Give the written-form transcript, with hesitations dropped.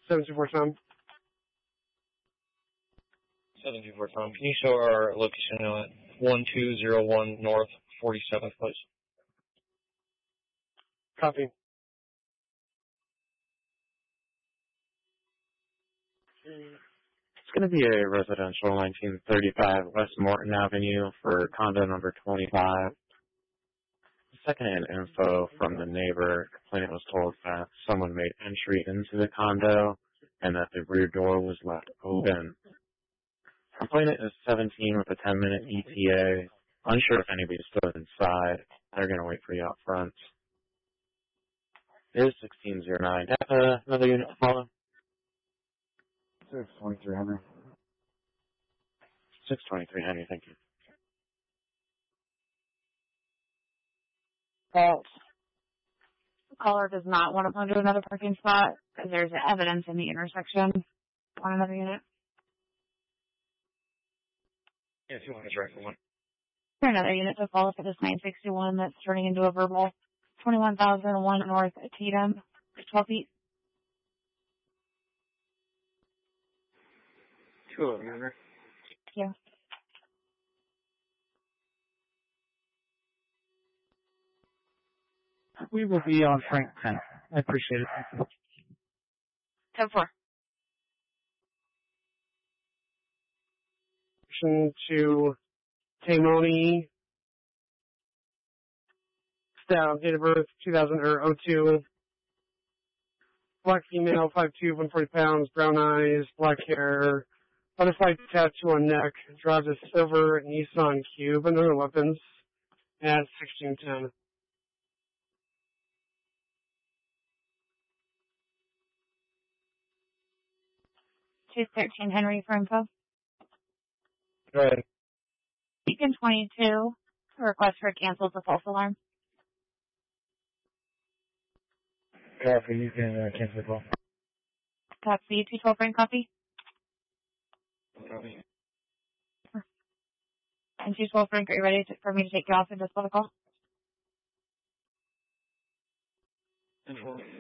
724 Tom. 724 Tom. Can you show our location at 1201 North 47th, please? Copy. It's going to be a residential 1935 West Morton Avenue for condo number 25. Secondhand info from the neighbor. Complainant was told that someone made entry into the condo and that the rear door was left open. Complainant is 17 with a 10-minute ETA. Unsure if anybody's still inside. They're going to wait for you out front. It is 1609. Do you have another unit to follow? 623 Henry. 623 Henry, thank you. That caller does not want to go to another parking spot because there's evidence in the intersection on another unit. Yeah, if you want to drive for one. There's another unit to follow for this 961 that's turning into a verbal. 21,001 North Tatum, 12 feet. 211, Henry. Thank you. We will be on Frank 10. I appreciate it. 10-4. To Taimoni, staff, date of birth 2002, black female, 5'2", 140 pounds, brown eyes, black hair, butterfly tattoo on neck, drives a silver Nissan Cube and other weapons at 1610. 213 Henry for info. Go ahead. Beacon 22, request for cancel the false alarm. Copy, you can cancel the call. Copy, 212 Frank, copy. Copy. And 212 Frank, are you ready for me to take you off and just call the call? 10-4.